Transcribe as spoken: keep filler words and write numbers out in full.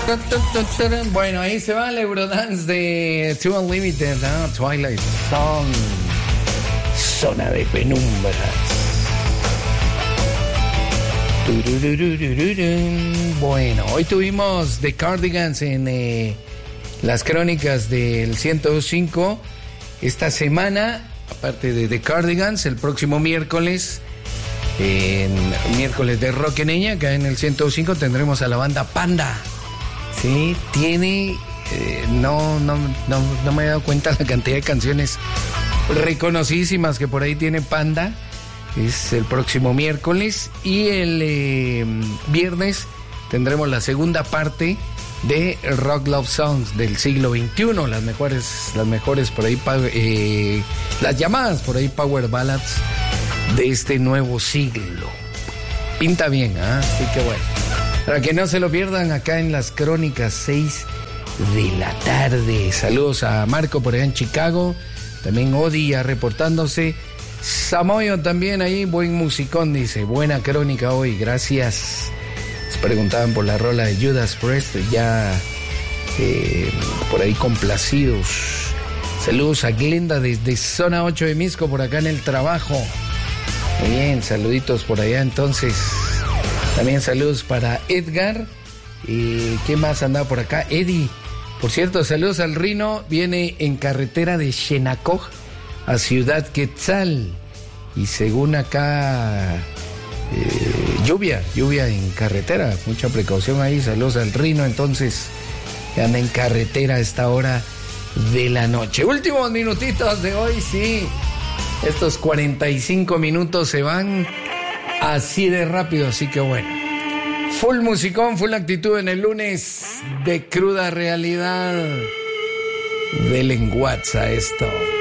Bueno, ahí se va el Eurodance de Two Unlimited, ¿no? Twilight Zone, zona de penumbras. Bueno, hoy tuvimos The Cardigans en eh, las crónicas del ciento dos punto cinco. Esta semana, aparte de The Cardigans, el próximo miércoles, en miércoles de Rock en Eña, acá en el ciento dos punto cinco, tendremos a la banda Panda. Sí, tiene, eh, no, no, no, no me he dado cuenta la cantidad de canciones reconocidísimas que por ahí tiene Panda. Es el próximo miércoles y el eh, viernes tendremos la segunda parte de Rock Love Songs del siglo veintiuno, las mejores, las mejores por ahí, eh, las llamadas por ahí Power Ballads de este nuevo siglo. Pinta bien, ¿eh? Así que bueno, para que no se lo pierdan acá en las crónicas, seis de la tarde. Saludos a Marco por allá en Chicago, también Odi ya reportándose. Samoyo también ahí, buen musicón, dice, buena crónica hoy, gracias. Les preguntaban por la rola de Judas Priest, ya eh, por ahí complacidos. Saludos a Glenda desde zona ocho de Misco, por acá en el trabajo. Muy bien, saluditos por allá entonces. También saludos para Edgar. ¿Y qué más andaba por acá? Eddie. Por cierto, saludos al Rino, viene en carretera de Xenacoj a Ciudad Quetzal, y según acá eh, lluvia, lluvia en carretera, mucha precaución ahí. Saludos al Rino entonces, que anda en carretera a esta hora de la noche. Últimos minutitos de hoy, sí, estos cuarenta y cinco minutos se van así de rápido, así que bueno, full musicón, full actitud en el lunes de cruda realidad. Del en WhatsApp esto.